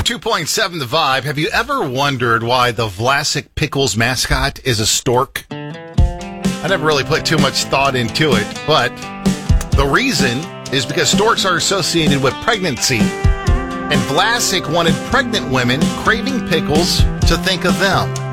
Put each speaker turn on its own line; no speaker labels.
102.7 The Vibe. Have you ever wondered why the Vlasic Pickles mascot is a stork? I never really put too much thought into it, but the reason is because storks are associated with pregnancy. And Vlasic wanted pregnant women craving pickles to think of them.